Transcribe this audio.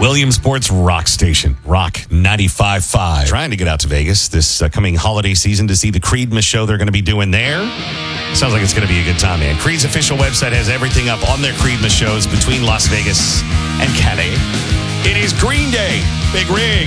Williamsport's rock station, Rock 95.5. Trying to get out to Vegas this coming holiday season to see the Creedmas show they're going to be doing there. Sounds like it's going to be a good time, man. Creed's official website has everything up on their Creedmas shows between Las Vegas and Cali. It is Green Day. Big Rig.